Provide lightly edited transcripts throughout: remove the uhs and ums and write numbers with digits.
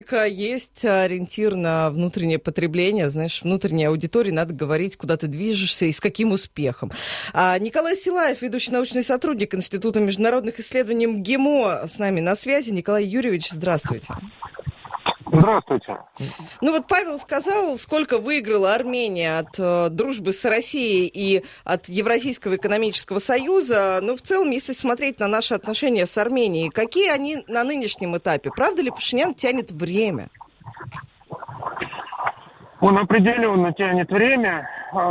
Есть ориентир на внутреннее потребление, знаешь, внутренней аудитории надо говорить, куда ты движешься и с каким успехом. Николай Силаев, ведущий научный сотрудник Института международных исследований МГИМО, с нами на связи. Николай Юрьевич, здравствуйте. Здравствуйте. Ну вот Павел сказал, сколько выиграла Армения от дружбы с Россией и от Евразийского экономического союза. Но в целом, если смотреть на наши отношения с Арменией, какие они на нынешнем этапе? Правда ли Пашинян тянет время? Он определенно тянет время,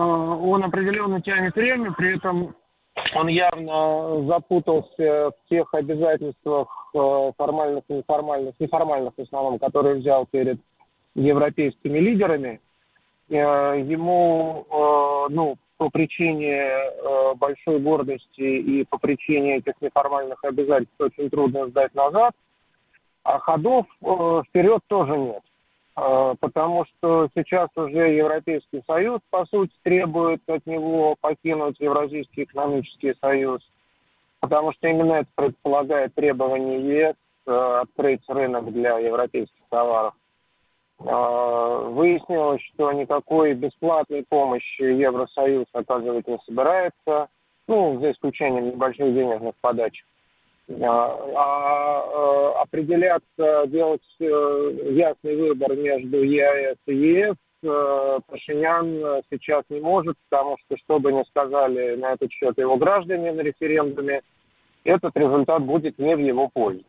при этом он явно запутался в тех обязательствах формальных и неформальных в основном, которые взял перед европейскими лидерами. Ему, по причине большой гордости и по причине этих неформальных обязательств очень трудно сдать назад, а ходов вперед тоже нет. Потому что сейчас уже Европейский Союз, по сути, требует от него покинуть Евразийский экономический союз, потому что именно это предполагает требование ЕС открыть рынок для европейских товаров. Выяснилось, что никакой бесплатной помощи Евросоюз оказывать не собирается, за исключением небольших денежных подач. Определяться, делать ясный выбор между ЕАЭС и ЕС Пашинян сейчас не может, потому что бы ни сказали на этот счет его граждане на референдуме, этот результат будет не в его пользу.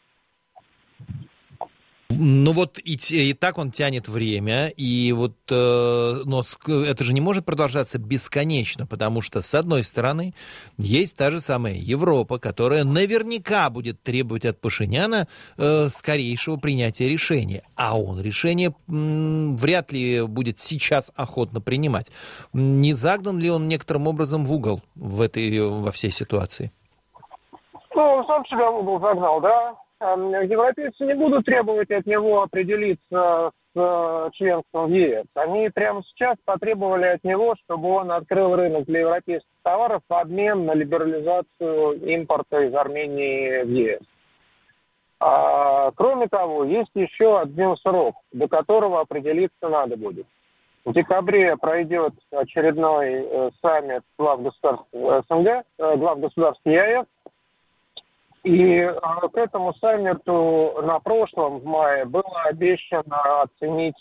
Ну вот и так он тянет время, и вот, но это же не может продолжаться бесконечно, потому что, с одной стороны, есть та же самая Европа, которая наверняка будет требовать от Пашиняна скорейшего принятия решения, а он решение вряд ли будет сейчас охотно принимать. Не загнан ли он некоторым образом в угол во всей ситуации? Он сам себя в угол загнал, да. Европейцы не будут требовать от него определиться с членством в ЕС. Они прямо сейчас потребовали от него, чтобы он открыл рынок для европейских товаров в обмен на либерализацию импорта из Армении в ЕС. Кроме того, есть еще один срок, до которого определиться надо будет. В декабре пройдет очередной саммит глав государств СНГ, глав государств ЕАЭС. И к этому саммиту на прошлом, в мае, было обещано оценить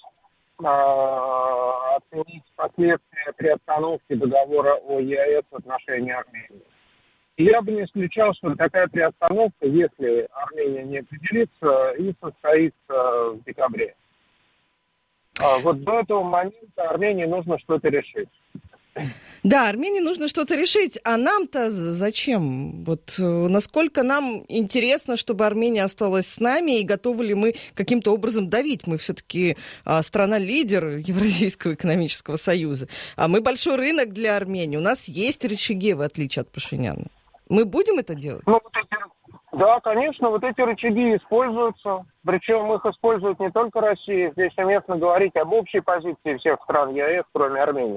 последствия приостановки договора о ЕАЭС в отношении Армении. И я бы не исключал, что такая приостановка, если Армения не определится, и состоится в декабре. Вот до этого момента Армении нужно что-то решить. Да, Армении нужно что-то решить, а нам-то зачем? Вот насколько нам интересно, чтобы Армения осталась с нами, и готовы ли мы каким-то образом давить? Мы все-таки страна-лидер Евразийского экономического союза, а мы большой рынок для Армении, у нас есть рычаги, в отличие от Пашиняна. Мы будем это делать? Да, конечно, вот эти рычаги используются, причем их использует не только Россия, здесь уместно говорить об общей позиции всех стран ЕАЭС, кроме Армении.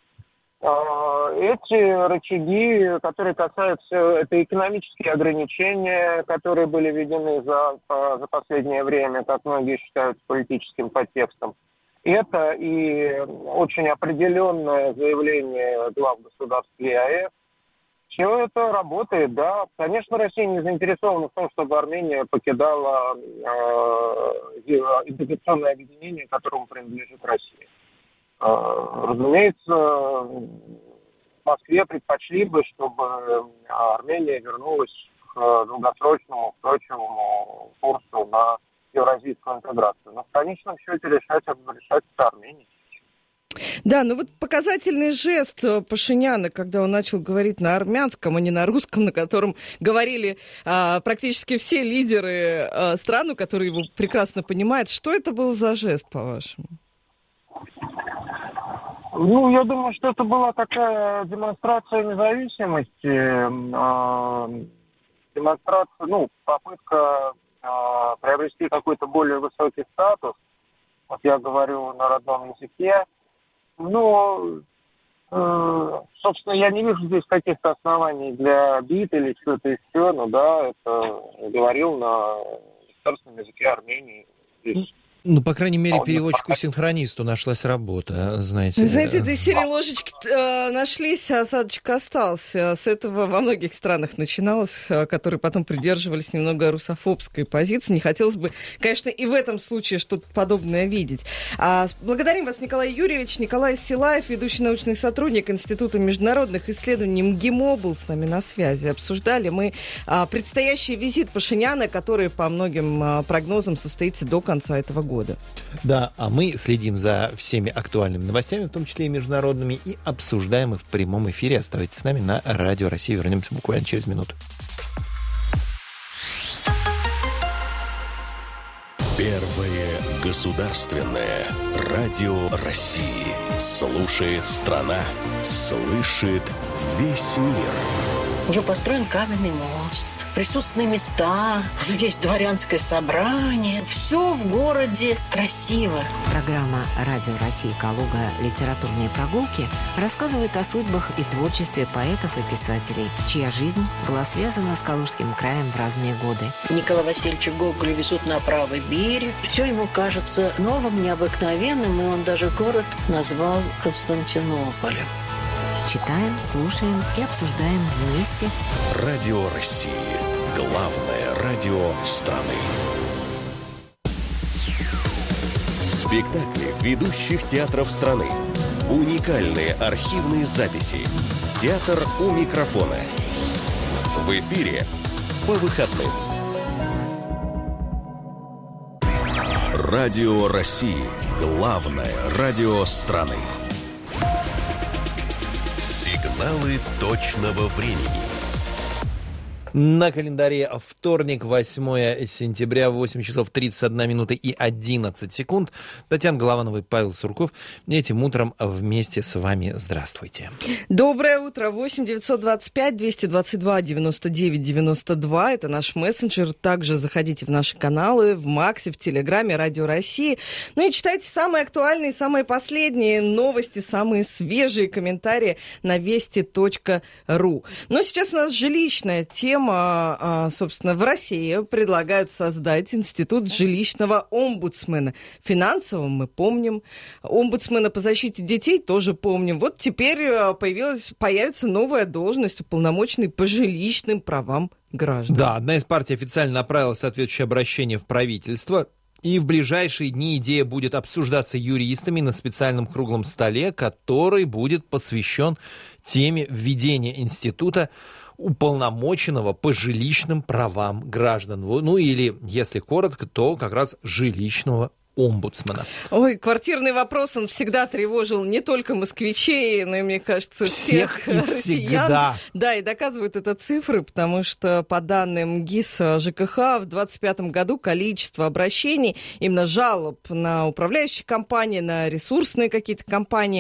Эти рычаги, которые касаются, это экономические ограничения, которые были введены за последнее время, как многие считают, политическим подтекстом. Это и очень определенное заявление глав государств ЕАЭС. Все это работает, да. Конечно, Россия не заинтересована в том, чтобы Армения покидала интеграционное объединение, которому принадлежит Россия. Разумеется, в Москве предпочли бы, чтобы Армения вернулась к долгосрочному, устойчивому курсу на евразийскую интеграцию. Но в конечном счете решать Армении. Да, ну вот показательный жест Пашиняна, когда он начал говорить на армянском, а не на русском, на котором говорили практически все лидеры стран, которые его прекрасно понимают. Что это был за жест, по-вашему? Я думаю, что это была такая демонстрация независимости, попытка приобрести какой-то более высокий статус. Вот я говорю на родном языке. Собственно, я не вижу здесь каких-то оснований для обид или что-то еще, это говорил на государственном языке Армении. Здесь Ну, по крайней мере, переводчику-синхронисту нашлась работа, знаете. Вы знаете, этой серии ложечки нашлись, а осадочек остался. С этого во многих странах начиналось, которые потом придерживались немного русофобской позиции. Не хотелось бы, конечно, и в этом случае что-то подобное видеть. Благодарим вас, Николай Юрьевич. Николай Силаев, ведущий научный сотрудник Института международных исследований МГИМО, был с нами на связи. Обсуждали мы предстоящий визит Пашиняна, который, по многим прогнозам, состоится до конца этого года. Да, а мы следим за всеми актуальными новостями, в том числе и международными, и обсуждаем их в прямом эфире. Оставайтесь с нами на Радио России. Вернемся буквально через минуту. Первое государственное радио России. Слушает страна, слышит весь мир. Уже построен каменный мост, присутственные места, уже есть дворянское собрание. Все в городе красиво. Программа «Радио России Калуга. Литературные прогулки» рассказывает о судьбах и творчестве поэтов и писателей, чья жизнь была связана с Калужским краем в разные годы. Николая Васильевича Гоголя везут на правый берег. Все ему кажется новым, необыкновенным, и он даже город назвал Константинополем. Читаем, слушаем и обсуждаем вместе. Радио России. Главное радио страны. Спектакли ведущих театров страны. Уникальные архивные записи. Театр у микрофона. В эфире по выходным. Радио России. Главное радио страны. Сигналы точного времени. На календаре вторник, 8 сентября, 8 часов 31 минута и 11 секунд. Татьяна Голованова и Павел Сурков этим утром вместе с вами. Здравствуйте. Доброе утро. 8 925 222 99 92. Это наш мессенджер. Также заходите в наши каналы, в Максе, в Телеграме, Радио России. Ну и читайте самые актуальные, самые последние новости, самые свежие комментарии на вести.ру. Но сейчас у нас жилищная тема. Собственно, в России предлагают создать институт жилищного омбудсмена. Финансового мы помним. Омбудсмена по защите детей тоже помним. Вот теперь появится новая должность, уполномоченный по жилищным правам граждан. Да, одна из партий официально направила соответствующее обращение в правительство. И в ближайшие дни идея будет обсуждаться юристами на специальном круглом столе, который будет посвящен теме введения института уполномоченного по жилищным правам граждан. Ну или, если коротко, то как раз жилищного омбудсмена. Ой, квартирный вопрос, он всегда тревожил не только москвичей, но и, мне кажется, всех россиян. Да, и доказывают это цифры, потому что по данным ГИС ЖКХ в 2025 году количество обращений, именно жалоб на управляющие компании, на ресурсные какие-то компании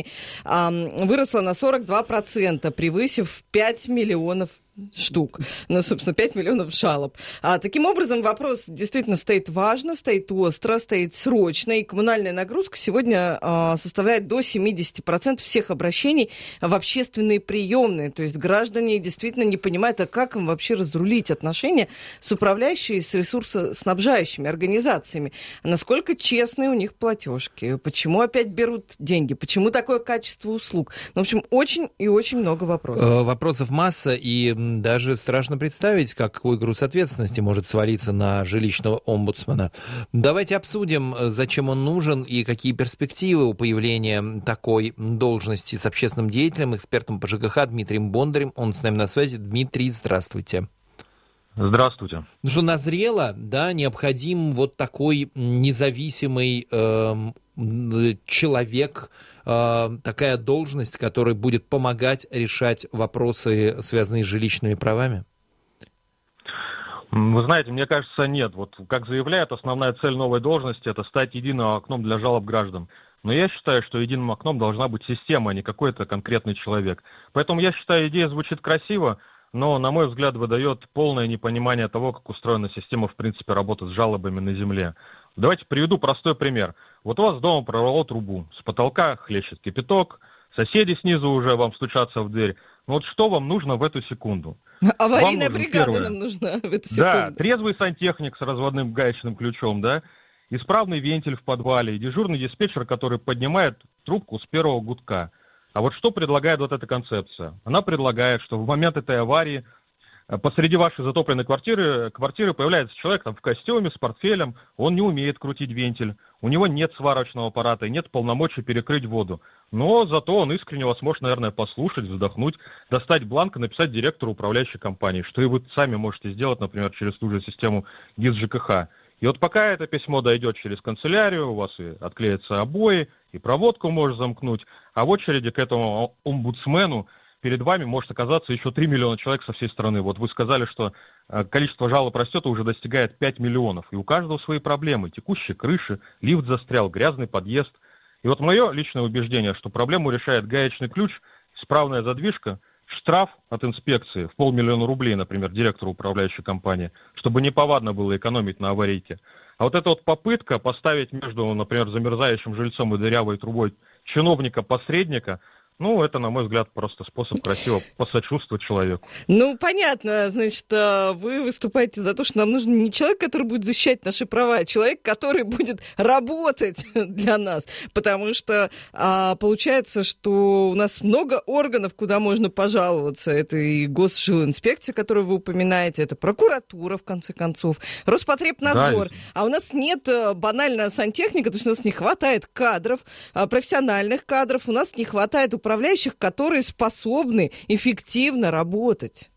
выросло на 42%, превысив 5 миллионов штук. Ну, собственно, 5 миллионов жалоб. Таким образом, вопрос действительно стоит важно, стоит остро, стоит срочно, и коммунальная нагрузка сегодня составляет до 70% всех обращений в общественные приемные. То есть граждане действительно не понимают, а как им вообще разрулить отношения с управляющими, с ресурсоснабжающими организациями. Насколько честные у них платежки, почему опять берут деньги, почему такое качество услуг. Ну, в общем, очень и очень много вопросов. Вопросов масса, и даже страшно представить, какой груз ответственности может свалиться на жилищного омбудсмена. Давайте обсудим, зачем он нужен и какие перспективы у появления такой должности с общественным деятелем, экспертом по ЖКХ Дмитрием Бондарем. Он с нами на связи. Дмитрий, здравствуйте. Здравствуйте. Ну что, назрело, да, необходим вот такой независимый человек, такая должность, которая будет помогать решать вопросы, связанные с жилищными правами? Вы знаете, мне кажется, нет. Вот как заявляют, основная цель новой должности – это стать единым окном для жалоб граждан. Но я считаю, что единым окном должна быть система, а не какой-то конкретный человек. Поэтому я считаю, идея звучит красиво, но, на мой взгляд, выдает полное непонимание того, как устроена система, в принципе, работы с жалобами на земле. Давайте приведу простой пример. Вот у вас дома прорвало трубу, с потолка хлещет кипяток, соседи снизу уже вам стучатся в дверь. Ну вот что вам нужно в эту секунду? Аварийная бригада нам нужна в эту секунду. Да, трезвый сантехник с разводным гаечным ключом, да? исправный вентиль в подвале и дежурный диспетчер, который поднимает трубку с первого гудка. А вот что предлагает вот эта концепция? Она предлагает, что в момент этой аварии посреди вашей затопленной квартиры появляется человек там в костюме, с портфелем, он не умеет крутить вентиль, у него нет сварочного аппарата и нет полномочий перекрыть воду. Но зато он искренне вас может, наверное, послушать, вздохнуть, достать бланк и написать директору управляющей компании, что и вы сами можете сделать, например, через ту же систему ГИС ЖКХ. И вот пока это письмо дойдет через канцелярию, у вас и отклеятся обои, и проводку можно замкнуть, а в очереди к этому омбудсмену перед вами может оказаться еще 3 миллиона человек со всей страны. Вот вы сказали, что количество жалоб растет и уже достигает 5 миллионов. И у каждого свои проблемы. Текущие крыши, лифт застрял, грязный подъезд. И вот мое личное убеждение, что проблему решает гаечный ключ, исправная задвижка, штраф от инспекции в 500 000 рублей, например, директору управляющей компании, чтобы неповадно было экономить на аварийке. А вот эта вот попытка поставить между, например, замерзающим жильцом и дырявой трубой чиновника-посредника, ну, это, на мой взгляд, просто способ красиво посочувствовать человеку. Ну, понятно, значит, вы выступаете за то, что нам нужен не человек, который будет защищать наши права, а человек, который будет работать для нас. Потому что получается, что у нас много органов, куда можно пожаловаться. Это и Госжилинспекция, которую вы упоминаете, это прокуратура, в конце концов, Роспотребнадзор. Да. А у нас нет банально сантехника, то есть у нас не хватает кадров, профессиональных кадров, у нас не хватает управляющих, которые способны эффективно работать.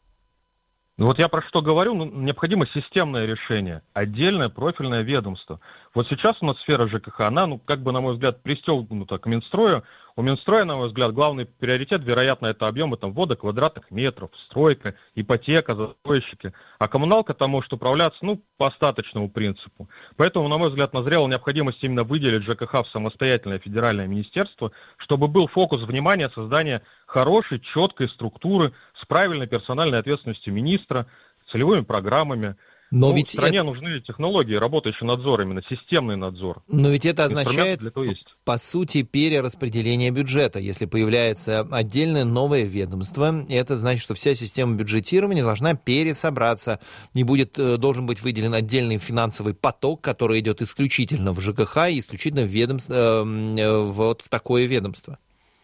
Ну вот я про что говорю, необходимо системное решение, отдельное профильное ведомство. Вот сейчас у нас сфера ЖКХ, она, как бы, на мой взгляд, пристегнута к Минстрою. У Минстроя, на мой взгляд, главный приоритет, вероятно, это объемы ввода квадратных метров, стройка, ипотека, застройщики. А коммуналка там может управляться, по остаточному принципу. Поэтому, на мой взгляд, назрела необходимость именно выделить ЖКХ в самостоятельное федеральное министерство, чтобы был фокус внимания создания хорошей, четкой структуры с правильной персональной ответственностью министра, целевыми программами. Но ведь в стране нужны технологии, работающий надзор, именно системный надзор. Но ведь это означает, по сути, перераспределение бюджета. Если появляется отдельное новое ведомство, это значит, что вся система бюджетирования должна пересобраться. И должен быть выделен отдельный финансовый поток, который идет исключительно в ЖКХ и исключительно в такое ведомство.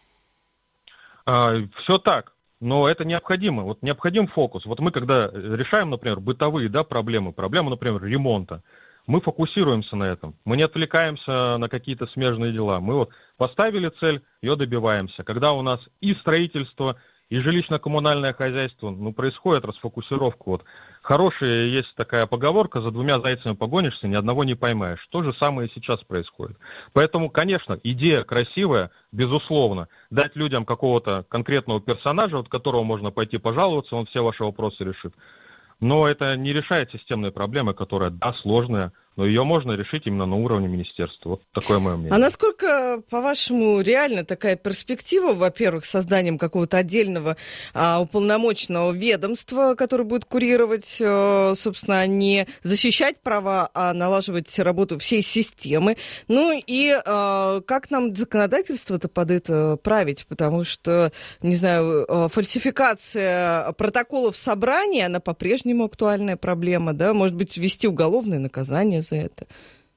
Все так. Но это необходимо. Вот необходим фокус. Вот мы, когда решаем, например, бытовые проблемы, например, ремонта, мы фокусируемся на этом. Мы не отвлекаемся на какие-то смежные дела. Мы вот поставили цель, ее добиваемся. Когда у нас и строительство, и жилищно-коммунальное хозяйство, происходит расфокусировка. Вот хорошая есть такая поговорка: за 2 зайцами погонишься, ни одного не поймаешь. То же самое и сейчас происходит. Поэтому, конечно, идея красивая, безусловно. Дать людям какого-то конкретного персонажа, от которого можно пойти пожаловаться, он все ваши вопросы решит. Но это не решает системные проблемы, которая, сложная, но ее можно решить именно на уровне министерства. Вот такое мое мнение. А насколько, по-вашему, реально такая перспектива, во-первых, созданием какого-то отдельного уполномоченного ведомства, которое будет курировать, собственно, не защищать права, а налаживать работу всей системы? Ну и как нам законодательство-то под это править? Потому что, не знаю, фальсификация протоколов собрания, она по-прежнему актуальная проблема, да? Может быть, ввести уголовное наказание за это?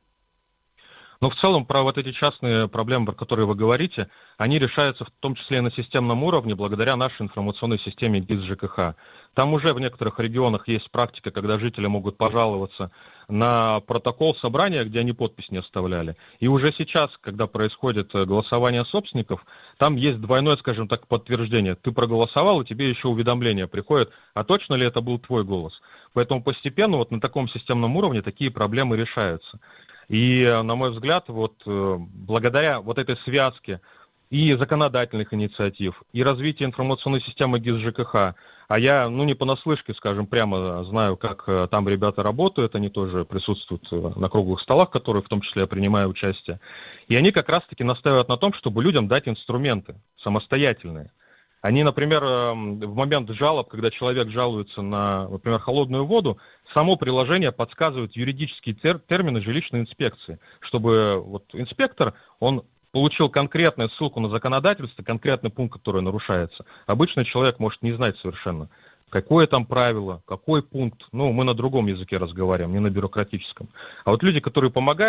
Но в целом про вот эти частные проблемы, про которые вы говорите, они решаются в том числе и на системном уровне благодаря нашей информационной системе ГИС ЖКХ. Там уже в некоторых регионах есть практика, когда жители могут пожаловаться на протокол собрания, где они подпись не оставляли. И уже сейчас, когда происходит голосование собственников, там есть двойное, скажем так, подтверждение. Ты проголосовал, и тебе еще уведомление приходит, а точно ли это был твой голос? Поэтому постепенно вот на таком системном уровне такие проблемы решаются. И, на мой взгляд, благодаря вот этой связке и законодательных инициатив, и развития информационной системы ГИС ЖКХ, а я, не понаслышке, скажем, прямо знаю, как там ребята работают, они тоже присутствуют на круглых столах, в которых в том числе я принимаю участие, и они как раз-таки настаивают на том, чтобы людям дать инструменты самостоятельные. Они, например, в момент жалоб, когда человек жалуется на, например, холодную воду, само приложение подсказывает юридические термины жилищной инспекции, чтобы инспектор, он получил конкретную ссылку на законодательство, конкретный пункт, который нарушается. Обычный человек может не знать совершенно, какое там правило, какой пункт. Мы на другом языке разговариваем, не на бюрократическом. А вот люди, которые помогают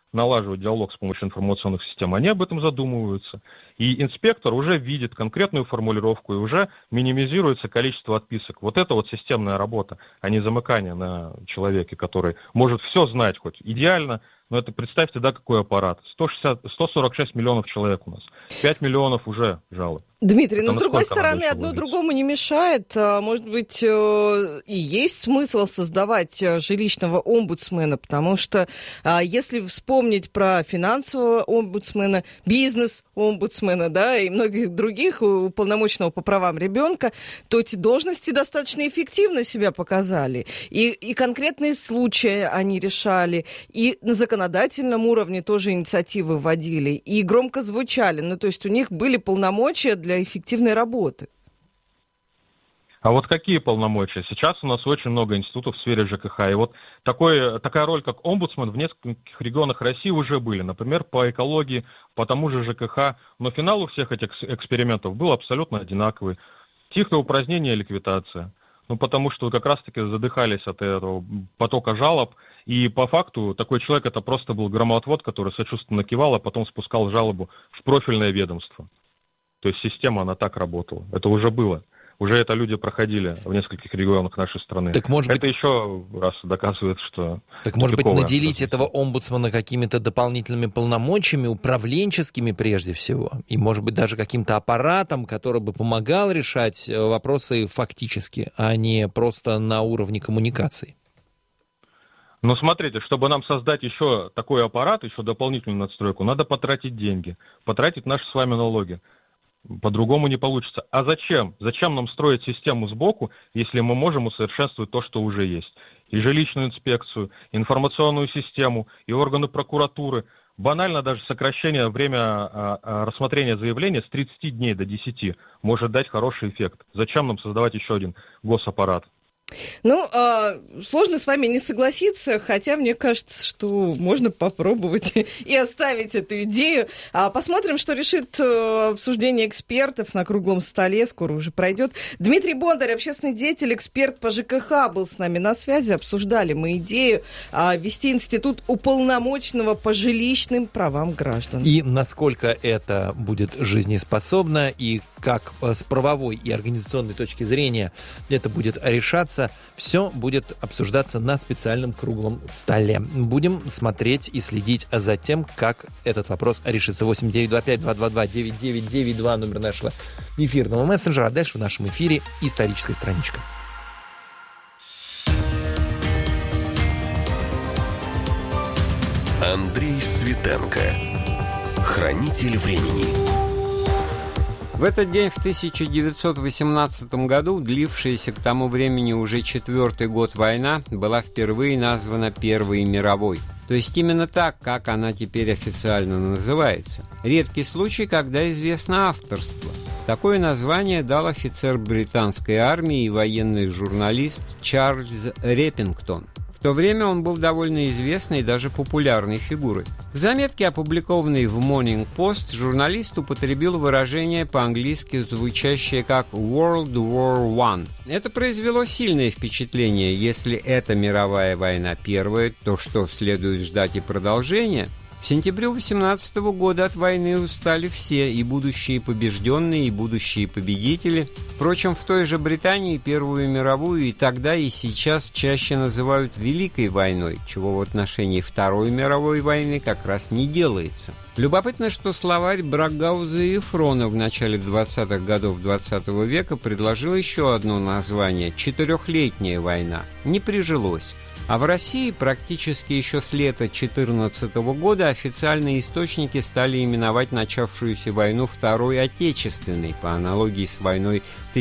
налаживать диалог с помощью информационных систем, они об этом задумываются. И инспектор уже видит конкретную формулировку, и уже минимизируется количество отписок. Вот это вот системная работа, а не замыкание на человеке, который может все знать хоть идеально. Но это представьте, да, какой аппарат. 146 миллионов человек у нас. 5 миллионов уже жалоб. Дмитрий, но с другой стороны, одно другому не мешает. Может быть, и есть смысл создавать жилищного омбудсмена, потому что если вспомнить про финансового омбудсмена, бизнес-омбудсмена, да, и многих других, уполномоченного по правам ребенка, то эти должности достаточно эффективно себя показали. И конкретные случаи они решали, и на законодательном уровне тоже инициативы вводили, и громко звучали. Ну, то есть у них были полномочия для эффективной работы. А вот какие полномочия? Сейчас у нас очень много институтов в сфере ЖКХ. И вот такая роль, как омбудсмен, в нескольких регионах России уже были. Например, по экологии, по тому же ЖКХ. Но финал у всех этих экспериментов был абсолютно одинаковый. Тихое упразднение и ликвидация. Ну, потому что как раз-таки задыхались от этого потока жалоб. И по факту такой человек это просто был громоотвод, который сочувственно кивал, а потом спускал жалобу в профильное ведомство. То есть система, она так работала. Это уже было. Уже это люди проходили в нескольких регионах нашей страны. Так, может это еще раз доказывает, что... Так, может быть, наделить этого омбудсмена какими-то дополнительными полномочиями, управленческими прежде всего, и, может быть, даже каким-то аппаратом, который бы помогал решать вопросы фактически, а не просто на уровне коммуникаций? Но смотрите, чтобы нам создать еще такой аппарат, еще дополнительную надстройку, надо потратить деньги, потратить наши с вами налоги. По-другому не получится. А зачем? Зачем нам строить систему сбоку, если мы можем усовершенствовать то, что уже есть? И жилищную инспекцию, информационную систему, и органы прокуратуры. Банально даже сокращение время рассмотрения заявления с 30 дней до 10 может дать хороший эффект. Зачем нам создавать еще один госаппарат? Ну, сложно с вами не согласиться, хотя мне кажется, что можно попробовать и оставить эту идею. Посмотрим, что решит обсуждение экспертов на круглом столе, скоро уже пройдет. Дмитрий Бондарь, общественный деятель, эксперт по ЖКХ, был с нами на связи. Обсуждали мы идею ввести институт уполномоченного по жилищным правам граждан. И насколько это будет жизнеспособно, и как с правовой и организационной точки зрения это будет решаться, все будет обсуждаться на специальном круглом столе. Будем смотреть и следить за тем, как этот вопрос решится. 8-925-222-9992, номер нашего эфирного мессенджера. А дальше в нашем эфире историческая страничка. Андрей Светенко. Хранитель времени. В этот день, в 1918 году, длившаяся к тому времени уже 4-й год война была впервые названа Первой мировой. То есть именно так, как она теперь официально называется. Редкий случай, когда известно авторство. Такое название дал офицер британской армии и военный журналист Чарльз Реппингтон. В то время он был довольно известной и даже популярной фигурой. В заметке, опубликованной в Morning Post, журналист употребил выражение по-английски, звучащее как «World War I». Это произвело сильное впечатление. Если эта мировая война первая, то что следует ждать и продолжения? К сентябрю 18 года от войны устали все, и будущие побежденные, и будущие победители. Впрочем, в той же Британии Первую мировую и тогда, и сейчас чаще называют Великой войной, чего в отношении Второй мировой войны как раз не делается. Любопытно, что словарь Брагауза и Эфрона в начале 20-х годов 20 века предложил еще одно название – «Четырехлетняя война». Не прижилось. А в России практически еще с лета 2014 года официальные источники стали именовать начавшуюся войну Второй Отечественной, по аналогии с войной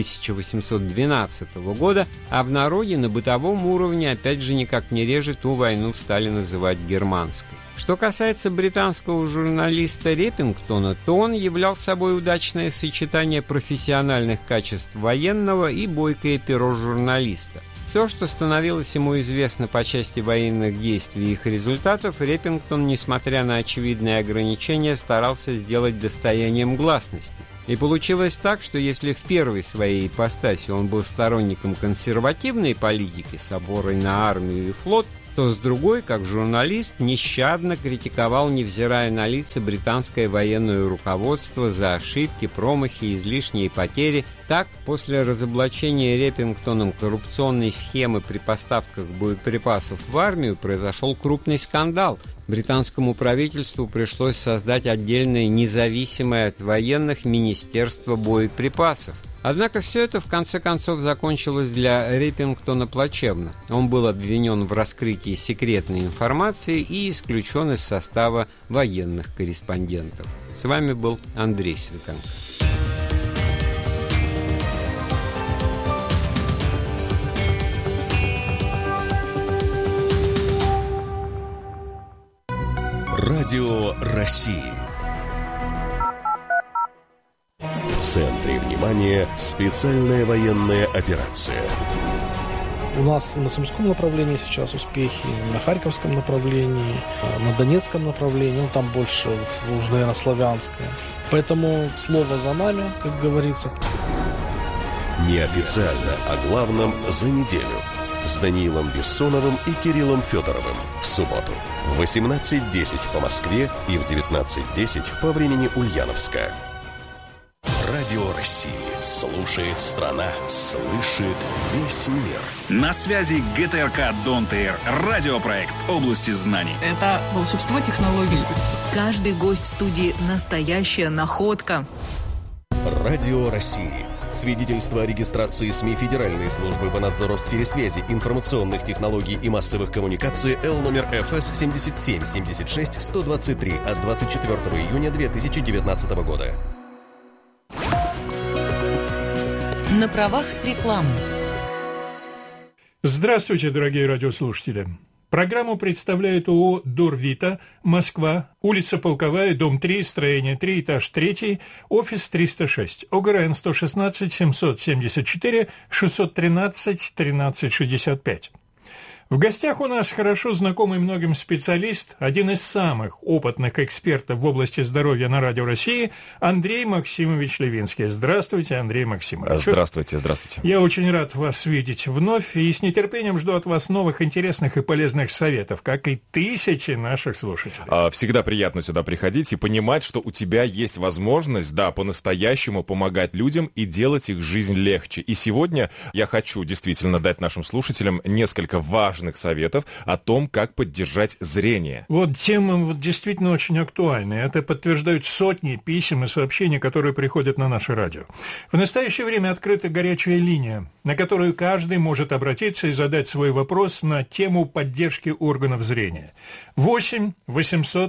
1812 года, а в народе на бытовом уровне опять же никак не реже ту войну стали называть германской. Что касается британского журналиста Реппингтона, то он являл собой удачное сочетание профессиональных качеств военного и бойкое перо журналиста. Все, что становилось ему известно по части военных действий и их результатов, Реппингтон, несмотря на очевидные ограничения, старался сделать достоянием гласности. И получилось так, что если в первой своей ипостаси он был сторонником консервативной политики с опорой на армию и флот, то с другой, как журналист, нещадно критиковал, невзирая на лица, британское военное руководство за ошибки, промахи, излишние потери. Так, после разоблачения Репингтоном коррупционной схемы при поставках боеприпасов в армию произошел крупный скандал. Британскому правительству пришлось создать отдельное независимое от военных министерство боеприпасов. Однако все это в конце концов закончилось для Репингтона плачевно. Он был обвинен в раскрытии секретной информации и исключен из состава военных корреспондентов. С вами был Андрей Светенко. Радио России. В центре внимания специальная военная операция. У нас на Сумском направлении сейчас успехи, на Харьковском направлении, на Донецком направлении, там больше уже, наверное, славянское. Поэтому слово за нами, как говорится. Неофициально о главном за неделю. С Даниилом Бессоновым и Кириллом Федоровым в субботу в 18:10 по Москве и в 19:10 по времени Ульяновска. Радио России. Слушает страна. Слышит весь мир. На связи ГТРК «Дон-ТР». Радиопроект «Области знаний». Это волшебство технологий. Каждый гость студии – настоящая находка. Радио России. Свидетельство о регистрации СМИ Федеральной службы по надзору в сфере связи, информационных технологий и массовых коммуникаций Л номер ФС 7776-123 от 24 июня 2019 года. На правах рекламы. Здравствуйте, дорогие радиослушатели. Программу представляет ООО «Дорвита», Москва, улица Полковая, дом 3, строение 3, этаж 3, офис 306, ОГРН 116 774 613 1365. В гостях у нас хорошо знакомый многим специалист, один из самых опытных экспертов в области здоровья на Радио России, Андрей Максимович Левинский. Здравствуйте, Андрей Максимович. Здравствуйте, здравствуйте. Я очень рад вас видеть вновь и с нетерпением жду от вас новых интересных и полезных советов, как и тысячи наших слушателей. Всегда приятно сюда приходить и понимать, что у тебя есть возможность, по-настоящему помогать людям и делать их жизнь легче. И сегодня я хочу действительно дать нашим слушателям несколько важных советов о том, как поддержать зрение. Вот тема действительно очень актуальная. Это подтверждают сотни писем и сообщений, которые приходят на наше радио. В настоящее время открыта горячая линия, на которую каждый может обратиться и задать свой вопрос на тему поддержки органов зрения. 8 800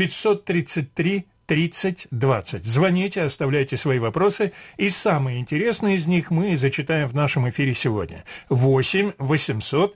533 30-20. Звоните, оставляйте свои вопросы, и самые интересные из них мы зачитаем в нашем эфире сегодня. 8 800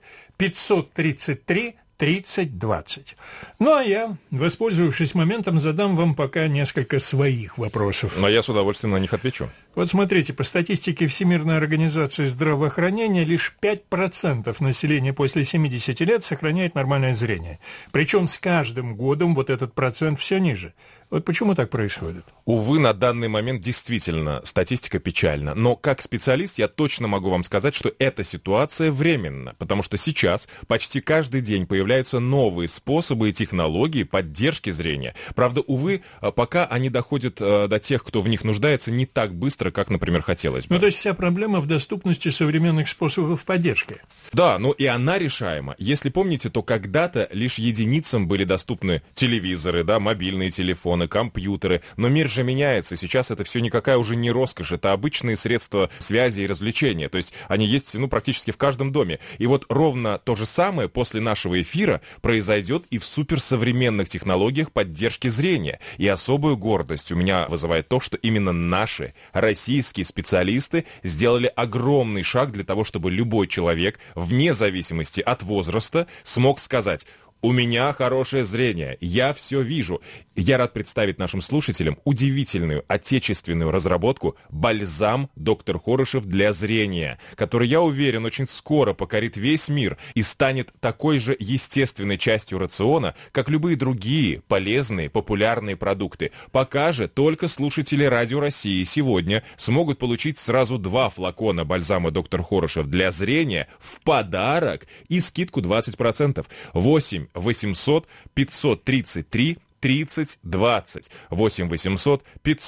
533 30-20. Ну, а я, воспользовавшись моментом, задам вам пока несколько своих вопросов. Но я с удовольствием на них отвечу. Вот смотрите, по статистике Всемирной организации здравоохранения, лишь 5% населения после 70 лет сохраняет нормальное зрение. Причем с каждым годом вот этот процент все ниже. Вот почему так происходит? Увы, на данный момент действительно статистика печальна. Но как специалист я точно могу вам сказать, что эта ситуация временна. Потому что сейчас почти каждый день появляются новые способы и технологии поддержки зрения. Правда, увы, пока они доходят до тех, кто в них нуждается, не так быстро, как, например, хотелось бы. Ну, то есть вся проблема в доступности современных способов поддержки. Да, но и она решаема. Если помните, то когда-то лишь единицам были доступны телевизоры, мобильные телефоны, компьютеры. Но мир же меняется. Сейчас это все никакая уже не роскошь. Это обычные средства связи и развлечения. То есть они есть практически в каждом доме. И вот ровно то же самое после нашего эфира произойдет и в суперсовременных технологиях поддержки зрения. И особую гордость у меня вызывает то, что именно наши российские специалисты сделали огромный шаг для того, чтобы любой человек, вне зависимости от возраста, смог сказать: У меня хорошее зрение, я все вижу. Я рад представить нашим слушателям удивительную отечественную разработку «Бальзам доктор Хорошев для зрения», который, я уверен, очень скоро покорит весь мир и станет такой же естественной частью рациона, как любые другие полезные, популярные продукты. Пока же только слушатели Радио России сегодня смогут получить сразу 2 флакона бальзама доктор Хорошев для зрения в подарок и скидку 20%. 8 800 533 30 20. 8 800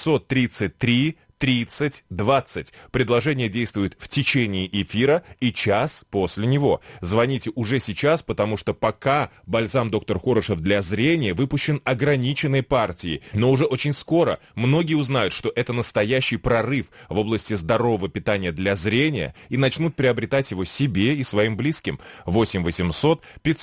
533 30 20. Предложение действует в течение эфира и час после него. Звоните уже сейчас, потому что пока бальзам доктор Хорошев для зрения выпущен ограниченной партией. Но уже очень скоро многие узнают, что это настоящий прорыв в области здорового питания для зрения и начнут приобретать его себе и своим близким. 8 800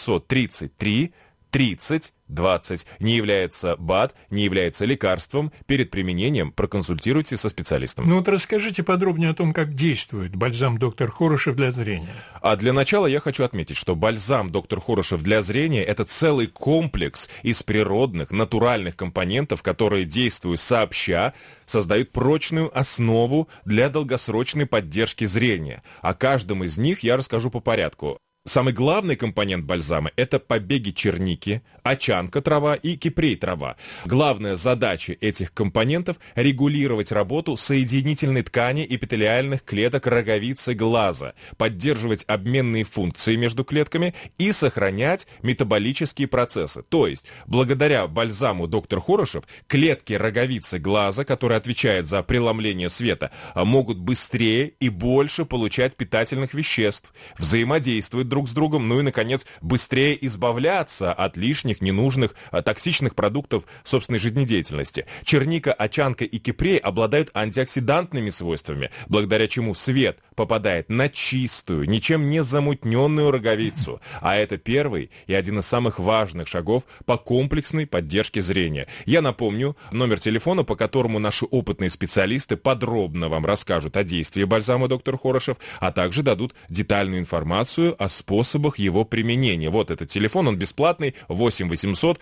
533 30 20. Не является БАД, не является лекарством. Перед применением проконсультируйтесь со специалистом. Ну вот расскажите подробнее о том, как действует бальзам доктор Хорошев для зрения. А для начала я хочу отметить, что бальзам доктор Хорошев для зрения – это целый комплекс из природных, натуральных компонентов, которые, действуя сообща, создают прочную основу для долгосрочной поддержки зрения. О каждом из них я расскажу по порядку. Самый главный компонент бальзама – это побеги черники, очанка трава и кипрей трава. Главная задача этих компонентов – регулировать работу соединительной ткани эпителиальных клеток роговицы глаза, поддерживать обменные функции между клетками и сохранять метаболические процессы. То есть, благодаря бальзаму доктор Хорошев, клетки роговицы глаза, которые отвечают за преломление света, могут быстрее и больше получать питательных веществ, взаимодействовать друг с другом, ну и, наконец, быстрее избавляться от лишних, ненужных, токсичных продуктов собственной жизнедеятельности. Черника, очанка и кипрей обладают антиоксидантными свойствами, благодаря чему свет попадает на чистую, ничем не замутненную роговицу. А это первый и один из самых важных шагов по комплексной поддержке зрения. Я напомню номер телефона, по которому наши опытные специалисты подробно вам расскажут о действии бальзама доктор Хорошев, а также дадут детальную информацию о способах его применения. Вот этот телефон, он бесплатный, 8 800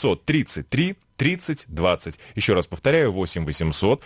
533 30 20. Еще раз повторяю, 8 800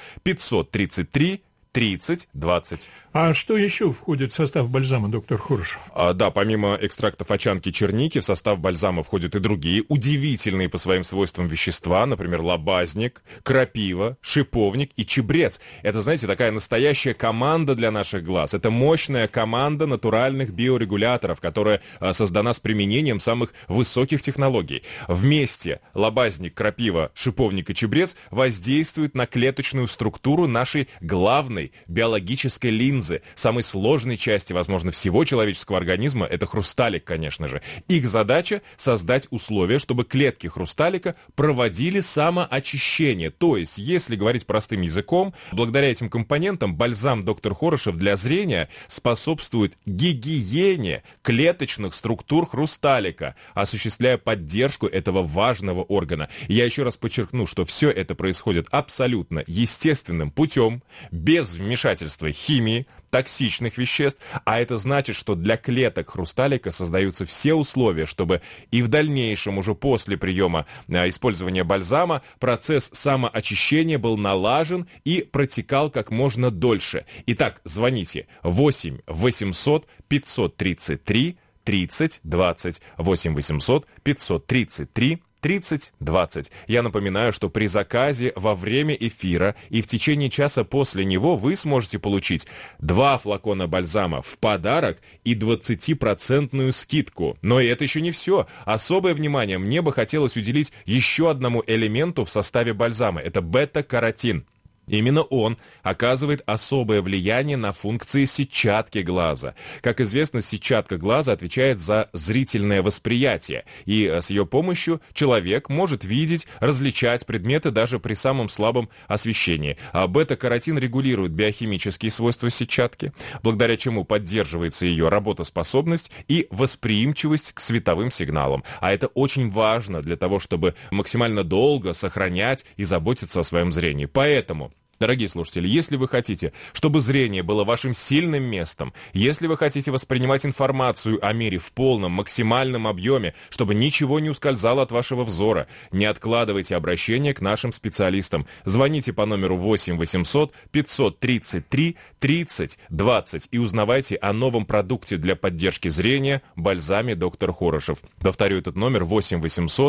533 30 20. А что еще входит в состав бальзама доктор Хорошев? Да, помимо экстрактов очанки черники, в состав бальзама входят и другие удивительные по своим свойствам вещества, например, лобазник, крапива, шиповник и чебрец. Это, знаете, такая настоящая команда для наших глаз. Это мощная команда натуральных биорегуляторов, которая создана с применением самых высоких технологий. Вместе лобазник, крапива, шиповник и чебрец воздействуют на клеточную структуру нашей главной биологической линзы, самой сложной части, возможно, всего человеческого организма, это хрусталик, конечно же. Их задача — создать условия, чтобы клетки хрусталика проводили самоочищение. То есть, если говорить простым языком, благодаря этим компонентам бальзам доктор Хорошев для зрения способствует гигиене клеточных структур хрусталика, осуществляя поддержку этого важного органа. Я еще раз подчеркну, что все это происходит абсолютно естественным путем, без вмешательства химии, токсичных веществ, а это значит, что для клеток хрусталика создаются все условия, чтобы и в дальнейшем, уже после приема использования бальзама, процесс самоочищения был налажен и протекал как можно дольше. Итак, звоните 8 800 533 30 20, 8 800 533 30 20. Я напоминаю, что при заказе во время эфира и в течение часа после него вы сможете получить 2 флакона бальзама в подарок и 20% скидку. Но и это еще не все. Особое внимание мне бы хотелось уделить еще одному элементу в составе бальзама. Это бета-каротин. Именно он оказывает особое влияние на функции сетчатки глаза. Как известно, сетчатка глаза отвечает за зрительное восприятие, и с ее помощью человек может видеть, различать предметы даже при самом слабом освещении. А бета-каротин регулирует биохимические свойства сетчатки, благодаря чему поддерживается ее работоспособность и восприимчивость к световым сигналам. А это очень важно для того, чтобы максимально долго сохранять и заботиться о своем зрении. Поэтому Дорогие слушатели, если вы хотите, чтобы зрение было вашим сильным местом, если вы хотите воспринимать информацию о мире в полном, максимальном объеме, чтобы ничего не ускользало от вашего взора, не откладывайте обращение к нашим специалистам. Звоните по номеру 8 800 533 30 20 и узнавайте о новом продукте для поддержки зрения «Бальзаме доктор Хорошев». Повторю этот номер: 8 800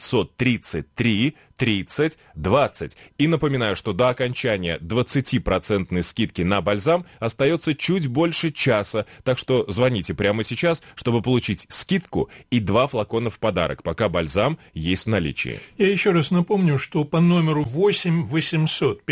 533 30 20. И напоминаю, что до окончания 20% скидки на бальзам остается чуть больше часа, так что звоните прямо сейчас, чтобы получить скидку и 2 флакона в подарок, пока бальзам есть в наличии. Я еще раз напомню, что по номеру 8 800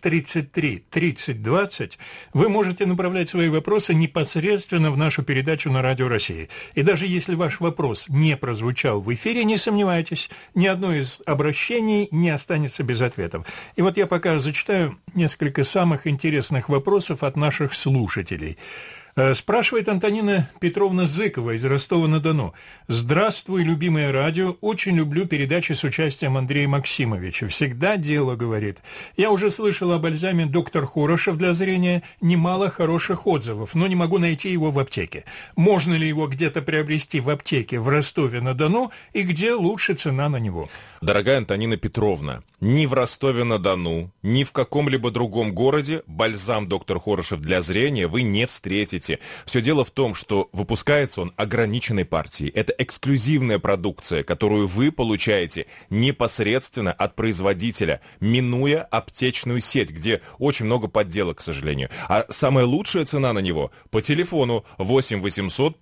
533 30 20 вы можете направлять свои вопросы непосредственно в нашу передачу на Радио России. И даже если ваш вопрос не прозвучал в эфире, не сомневайтесь, ни одно из обращений не останется без ответов. И вот я пока зачитаю несколько самых интересных вопросов от наших слушателей. Спрашивает Антонина Петровна Зыкова из Ростова-на-Дону. «Здравствуй, любимое радио. Очень люблю передачи с участием Андрея Максимовича. Всегда дело, — говорит. Я уже слышал о бальзаме доктор Хорошев для зрения. Немало хороших отзывов, но не могу найти его в аптеке. Можно ли его где-то приобрести в аптеке в Ростове-на-Дону и где лучше цена на него?» Дорогая Антонина Петровна, ни в Ростове-на-Дону, ни в каком-либо другом городе бальзам доктор Хорошев для зрения вы не встретите. Все дело в том, что выпускается он ограниченной партией. Это эксклюзивная продукция, которую вы получаете непосредственно от производителя, минуя аптечную сеть, где очень много подделок, к сожалению. А самая лучшая цена на него по телефону 8 800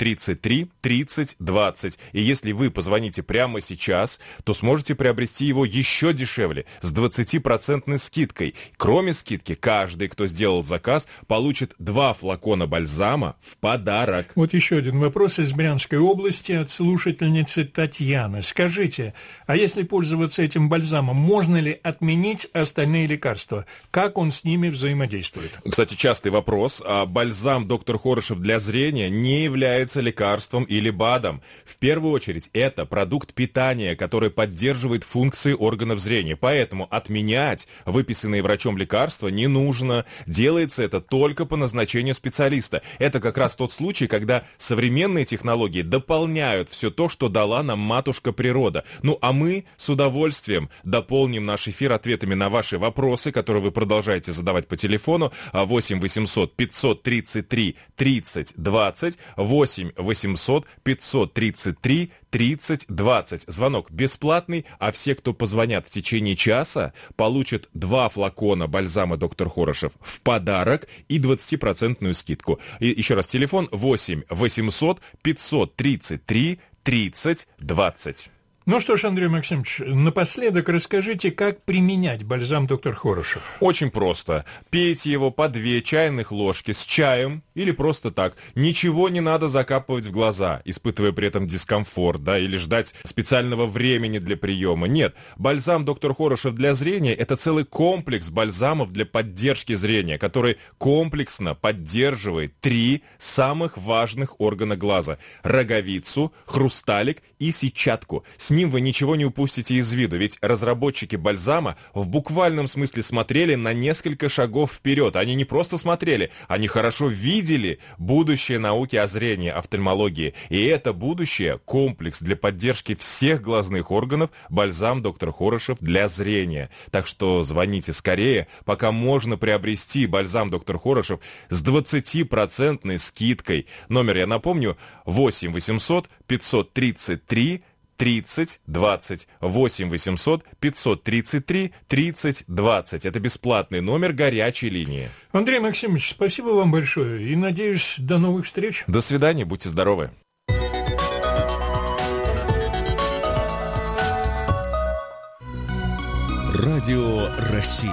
533 30 20. И если вы позвоните прямо сейчас, то сможете приобрести его еще дешевле, с 20% скидкой. Кроме скидки, каждый, кто сделал заказ, получит 2 флакона бальзама в подарок. Вот еще один вопрос из Брянской области от слушательницы Татьяны. Скажите, а если пользоваться этим бальзамом, можно ли отменить остальные лекарства? Как он с ними взаимодействует? Кстати, частый вопрос. Бальзам доктор Хорошев для зрения не является лекарством или БАДом. В первую очередь, это продукт питания, который поддерживает функции органов зрения. Поэтому отменять выписанные врачом лекарства не нужно. Делается это только по назначению специалиста. Это как раз тот случай, когда современные технологии дополняют все то, что дала нам матушка природа. Ну а мы с удовольствием дополним наш эфир ответами на ваши вопросы, которые вы продолжаете задавать по телефону 8 800 533 30 20, 8 800 533 30 20. Звонок бесплатный, а все, кто позвонят в течение часа, получат 2 флакона бальзама доктор Хорошев в подарок и 20% скидку. И еще раз, телефон 8 800 533 30 20. Ну что ж, Андрей Максимович, напоследок расскажите, как применять бальзам доктор Хорошев. Очень просто. Пейте его по 2 чайных ложки с чаем или просто так. Ничего не надо закапывать в глаза, испытывая при этом дискомфорт, да, или ждать специального времени для приема. Нет, бальзам доктор Хорошев для зрения – это целый комплекс бальзамов для поддержки зрения, который комплексно поддерживает 3 самых важных органа глаза – роговицу, хрусталик и сетчатку. С ним вы ничего не упустите из виду, ведь разработчики бальзама в буквальном смысле смотрели на несколько шагов вперед. Они не просто смотрели, они хорошо видели будущее науки о зрении, офтальмологии. И это будущее – комплекс для поддержки всех глазных органов бальзам доктор Хорошев для зрения. Так что звоните скорее, пока можно приобрести бальзам доктор Хорошев с 20% скидкой. Номер, я напомню, 8 800 533 30 20, 8 800 533 30 20. Это бесплатный номер горячей линии. Андрей Максимович, спасибо вам большое и, надеюсь, до новых встреч. До свидания, будьте здоровы. Радио России.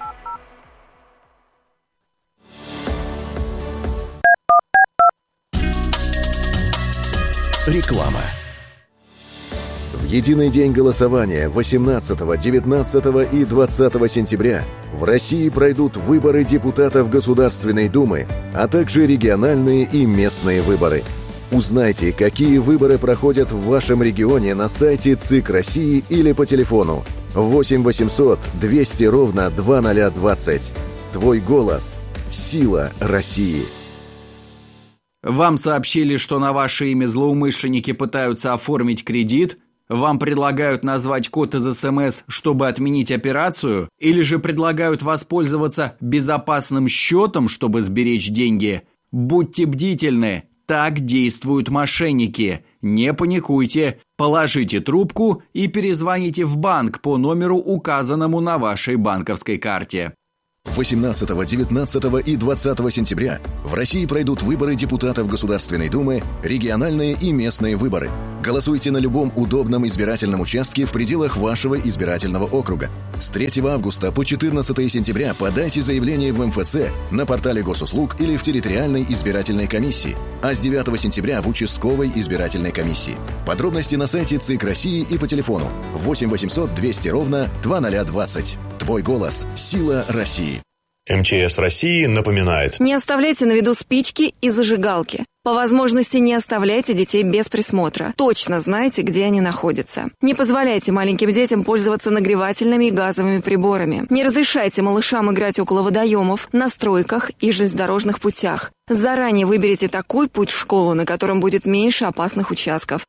Реклама. В единый день голосования 18, 19 и 20 сентября в России пройдут выборы депутатов Государственной Думы, а также региональные и местные выборы. Узнайте, какие выборы проходят в вашем регионе на сайте ЦИК России или по телефону. 8 800 200 ровно 2020. Твой голос – сила России. Вам сообщили, что на ваше имя злоумышленники пытаются оформить кредит? Вам предлагают назвать код из СМС, чтобы отменить операцию? Или же предлагают воспользоваться безопасным счетом, чтобы сберечь деньги? Будьте бдительны, так действуют мошенники. Не паникуйте, положите трубку и перезвоните в банк по номеру, указанному на вашей банковской карте. 18, 19 и 20 сентября в России пройдут выборы депутатов Государственной Думы, региональные и местные выборы. Голосуйте на любом удобном избирательном участке в пределах вашего избирательного округа. С 3 августа по 14 сентября подайте заявление в МФЦ, на портале госуслуг или в территориальной избирательной комиссии, а с 9 сентября в участковой избирательной комиссии. Подробности на сайте ЦИК России и по телефону 8 800 200 ровно 2020. Твой голос – сила России. МЧС России напоминает: не оставляйте на виду спички и зажигалки. По возможности не оставляйте детей без присмотра. Точно знайте, где они находятся. Не позволяйте маленьким детям пользоваться нагревательными и газовыми приборами. Не разрешайте малышам играть около водоемов, на стройках и железнодорожных путях. Заранее выберите такой путь в школу, на котором будет меньше опасных участков.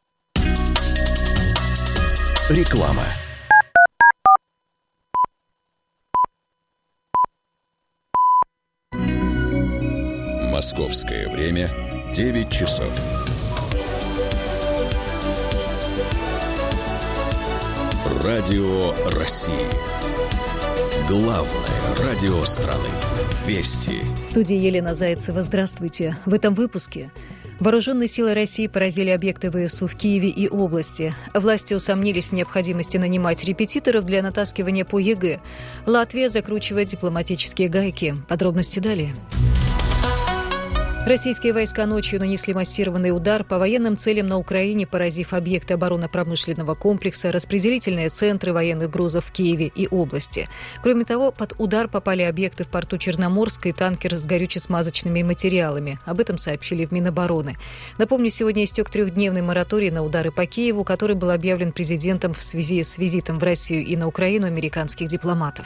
Реклама. Московское время 9 часов. Радио России. Главное радио страны. Вести. В студии Елена Зайцева. Здравствуйте. В этом выпуске. Вооруженные силы России поразили объекты ВСУ в Киеве и области. Власти усомнились в необходимости нанимать репетиторов для натаскивания по ЕГЭ. Латвия закручивает дипломатические гайки. Подробности далее. Российские войска ночью нанесли массированный удар по военным целям на Украине, поразив объекты оборонно-промышленного комплекса, распределительные центры военных грузов в Киеве и области. Кроме того, под удар попали объекты в порту Черноморска и танкер с горюче-смазочными материалами. Об этом сообщили в Минобороны. Напомню, сегодня истек 3-дневный мораторий на удары по Киеву, который был объявлен президентом в связи с визитом в Россию и на Украину американских дипломатов.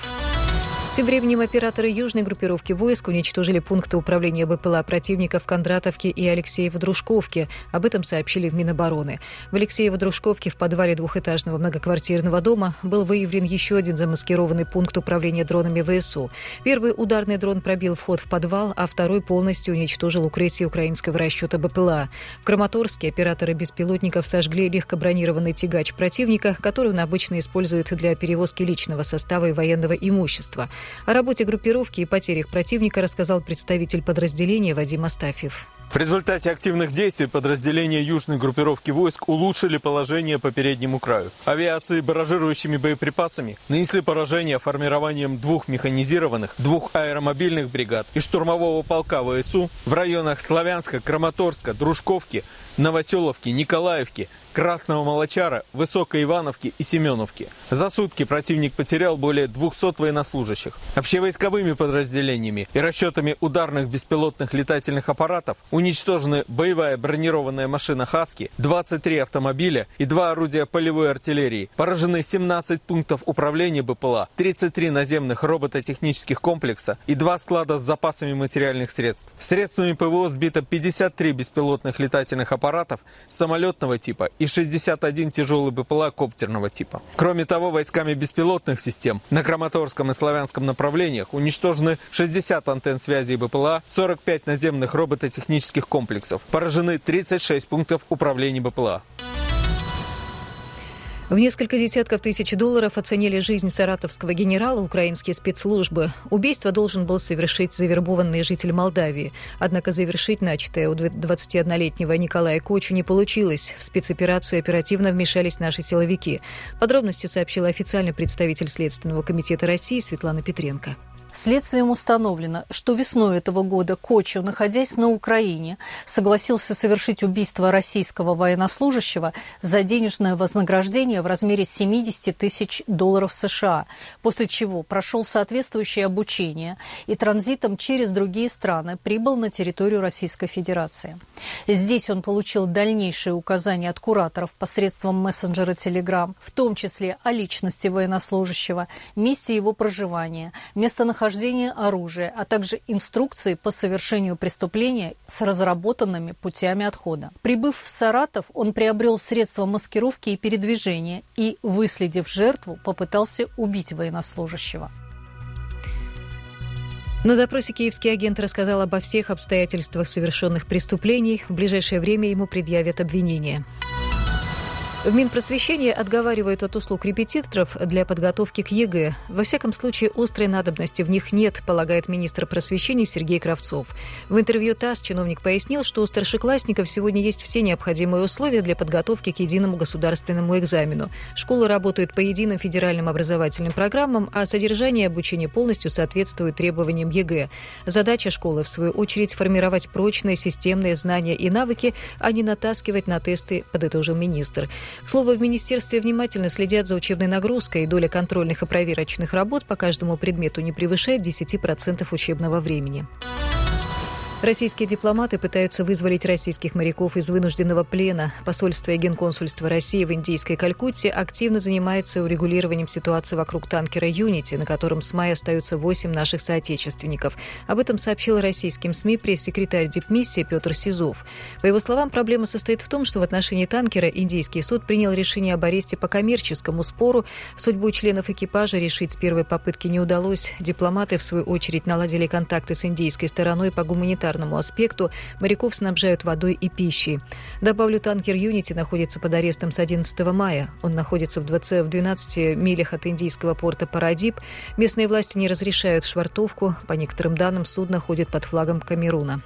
Тем временем операторы южной группировки войск уничтожили пункты управления БПЛА противника в Кондратовке и Алексеево-Дружковке. Об этом сообщили в Минобороны. В Алексеево-Дружковке в подвале двухэтажного многоквартирного дома был выявлен еще один замаскированный пункт управления дронами ВСУ. Первый ударный дрон пробил вход в подвал, а второй полностью уничтожил укрытие украинского расчета БПЛА. В Краматорске операторы беспилотников сожгли легкобронированный тягач противника, который он обычно использует для перевозки личного состава и военного имущества. О работе группировки и потерях противника рассказал представитель подразделения Вадим Астафьев. В результате активных действий подразделения южной группировки войск улучшили положение по переднему краю. Авиации барражирующими боеприпасами нанесли поражение формированием 2 механизированных, 2 аэромобильных бригад и штурмового полка ВСУ в районах Славянска, Краматорска, Дружковки, Новоселовки, Николаевки, Красного Молочара, Высокой Ивановки и Семеновки. За сутки противник потерял более 200 военнослужащих. Общевойсковыми подразделениями и расчетами ударных беспилотных летательных аппаратов уничтожены боевая бронированная машина «Хаски», 23 автомобиля и 2 орудия полевой артиллерии. Поражены 17 пунктов управления БПЛА, 33 наземных робототехнических комплекса и 2 склада с запасами материальных средств. Средствами ПВО сбито 53 беспилотных летательных аппаратов самолетного типа и 61 тяжелый БПЛА коптерного типа. Кроме того, войсками беспилотных систем на Краматорском и Славянском направлениях уничтожены 60 антенн связи и БПЛА, 45 наземных робототехнических комплексов. Поражены 36 пунктов управления БПЛА. В несколько десятков тысяч долларов оценили жизнь саратовского генерала украинские спецслужбы. Убийство должен был совершить завербованный житель Молдавии. Однако завершить начатое у 21-летнего Николая Кочу не получилось. В спецоперацию оперативно вмешались наши силовики. Подробности сообщила официальный представитель Следственного комитета России Светлана Петренко. Следствием установлено, что весной этого года Кочу, находясь на Украине, согласился совершить убийство российского военнослужащего за денежное вознаграждение в размере $70 тысяч США, после чего прошел соответствующее обучение и транзитом через другие страны прибыл на территорию Российской Федерации. Здесь он получил дальнейшие указания от кураторов посредством мессенджера Telegram, в том числе о личности военнослужащего, месте его проживания, местонахождении оружия, а также инструкции по совершению преступления с разработанными путями отхода. Прибыв в Саратов, он приобрел средства маскировки и передвижения и, выследив жертву, попытался убить военнослужащего. На допросе киевский агент рассказал обо всех обстоятельствах совершенных преступлений. В ближайшее время ему предъявят обвинение. В Минпросвещении отговаривают от услуг репетиторов для подготовки к ЕГЭ. Во всяком случае, острой надобности в них нет, полагает министр просвещения Сергей Кравцов. В интервью ТАСС чиновник пояснил, что у старшеклассников сегодня есть все необходимые условия для подготовки к единому государственному экзамену. Школы работают по единым федеральным образовательным программам, а содержание обучения полностью соответствует требованиям ЕГЭ. Задача школы, в свою очередь, формировать прочные системные знания и навыки, а не натаскивать на тесты, подытожил министр. К слову, в министерстве внимательно следят за учебной нагрузкой, и доля контрольных и проверочных работ по каждому предмету не превышает 10% учебного времени. Российские дипломаты пытаются вызволить российских моряков из вынужденного плена. Посольство и Генконсульство России в индийской Калькутте активно занимается урегулированием ситуации вокруг танкера «Юнити», на котором с мая остаются 8 наших соотечественников. Об этом сообщил российским СМИ пресс-секретарь дипмиссии Петр Сизов. По его словам, проблема состоит в том, что в отношении танкера индийский суд принял решение об аресте по коммерческому спору. Судьбу членов экипажа решить с первой попытки не удалось. Дипломаты, в свою очередь, наладили контакты с индийской стороной по гуманитарному аспекту. Моряков снабжают водой и пищей. Добавлю, танкер «Юнити» находится под арестом с 11 мая. Он находится в 12 милях от индийского порта Парадип. Местные власти не разрешают швартовку. По некоторым данным, судно ходит под флагом Камеруна.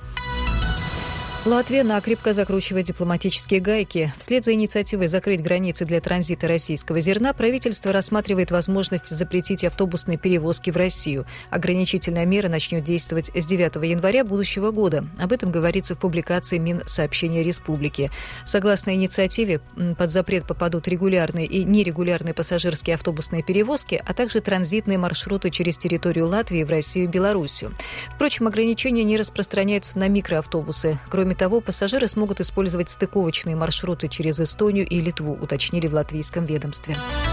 Латвия накрепко закручивает дипломатические гайки. Вслед за инициативой закрыть границы для транзита российского зерна правительство рассматривает возможность запретить автобусные перевозки в Россию. Ограничительная мера начнет действовать с 9 января будущего года. Об этом говорится в публикации Минсообщения Республики. Согласно инициативе, под запрет попадут регулярные и нерегулярные пассажирские автобусные перевозки, а также транзитные маршруты через территорию Латвии в Россию и Белоруссию. Впрочем, ограничения не распространяются на микроавтобусы. Кроме того, пассажиры смогут использовать стыковочные маршруты через Эстонию и Литву, уточнили в латвийском ведомстве.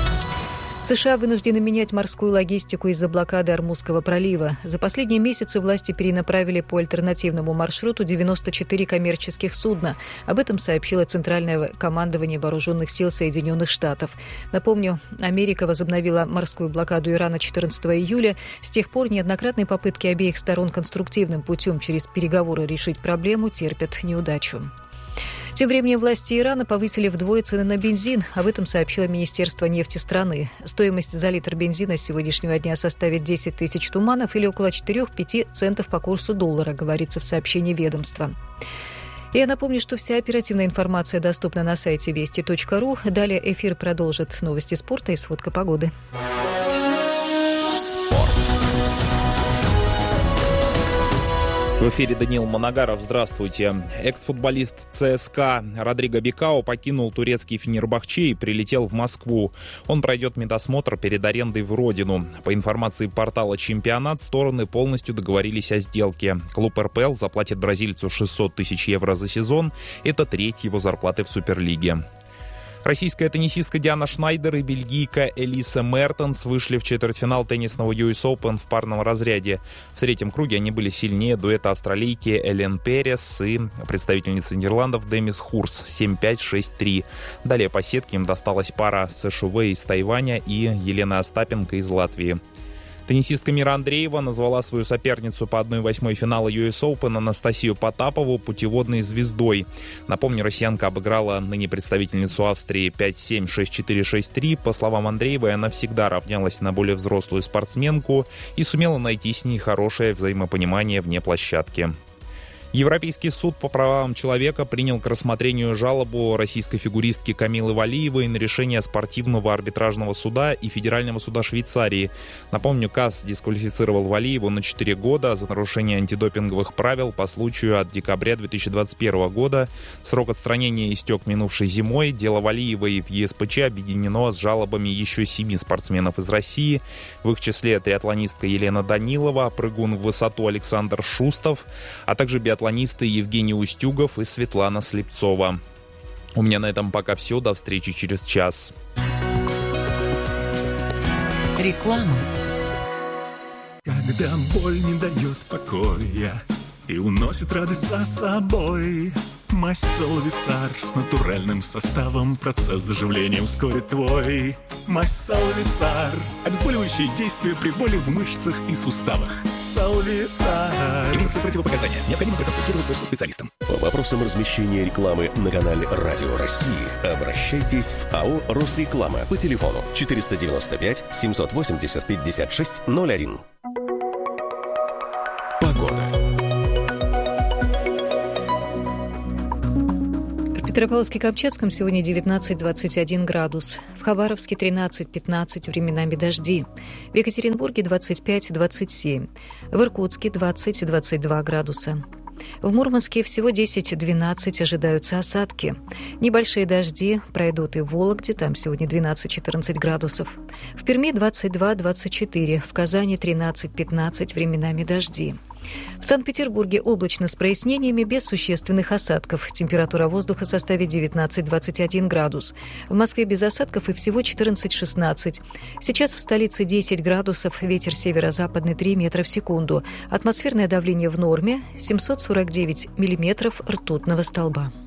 США вынуждены менять морскую логистику из-за блокады Ормузского пролива. За последние месяцы власти перенаправили по альтернативному маршруту 94 коммерческих судна. Об этом сообщило Центральное командование Вооруженных сил Соединенных Штатов. Напомню, Америка возобновила морскую блокаду Ирана 14 июля. С тех пор неоднократные попытки обеих сторон конструктивным путем через переговоры решить проблему терпят неудачу. Тем временем власти Ирана повысили вдвое цены на бензин. Об этом сообщило Министерство нефти страны. Стоимость за литр бензина с сегодняшнего дня составит 10 тысяч туманов или около 4-5 центов по курсу доллара, говорится в сообщении ведомства. Я напомню, что вся оперативная информация доступна на сайте вести.ру. Далее эфир продолжит новости спорта и сводка погоды. Спорт. В эфире Даниил Манагаров. Здравствуйте. Экс-футболист ЦСКА Родриго Бекао покинул турецкий Фенербахче и прилетел в Москву. Он пройдет медосмотр перед арендой в родину. По информации портала «Чемпионат», стороны полностью договорились о сделке. Клуб РПЛ заплатит бразильцу 600 тысяч евро за сезон. Это треть его зарплаты в Суперлиге. Российская теннисистка Диана Шнайдер и бельгийка Элиса Мертенс вышли в четвертьфинал теннисного US Open в парном разряде. В третьем круге они были сильнее дуэта австралийки Элен Перес и представительницы Нидерландов Демис Хурс 7-5, 6-3. Далее по сетке им досталась пара Сэшу Вэй из Тайваня и Елена Остапенко из Латвии. Теннисистка Мира Андреева назвала свою соперницу по 1/8 финала US Open Анастасию Потапову путеводной звездой. Напомню, россиянка обыграла ныне представительницу Австрии 5-7, 6-4, 6-3. По словам Андреевой, она всегда равнялась на более взрослую спортсменку и сумела найти с ней хорошее взаимопонимание вне площадки. Европейский суд по правам человека принял к рассмотрению жалобу российской фигуристки Камилы Валиевой на решение спортивного арбитражного суда и Федерального суда Швейцарии. Напомню, КАС дисквалифицировал Валиеву на 4 года за нарушение антидопинговых правил по случаю от декабря 2021 года. Срок отстранения истек минувшей зимой. Дело Валиевой в ЕСПЧ объединено с жалобами еще 7 спортсменов из России. В их числе триатлонистка Елена Данилова, прыгун в высоту Александр Шустов, а также биатлонисты Евгений Устюгов и Светлана Слепцова. У меня на этом пока все. До встречи через час. Реклама. Когда боль не дает покоя и уносит радость за собой, мазь Салвисар с натуральным составом процесс заживления ускорит твой. Мазь Салвисар. Обезболивающее действие при боли в мышцах и суставах. Салвисар. Имеются противопоказания. Необходимо проконсультироваться со специалистом. По вопросам размещения рекламы на канале Радио России обращайтесь в АО «Росреклама» по телефону 495 780 56 01. Погода. В Петропавловске-Камчатском сегодня 19-21 градус. В Хабаровске 13-15, временами дожди. В Екатеринбурге 25-27. В Иркутске 20-22 градуса. В Мурманске всего 10-12, ожидаются осадки. Небольшие дожди пройдут и в Вологде, там сегодня 12-14 градусов. В Перми 22-24, в Казани 13-15, временами дожди. В Санкт-Петербурге облачно с прояснениями, без существенных осадков. Температура воздуха составит 19-21 градус. В Москве без осадков и всего 14-16. Сейчас в столице 10 градусов, ветер северо-западный 3 метра в секунду. Атмосферное давление в норме 749 миллиметров ртутного столба.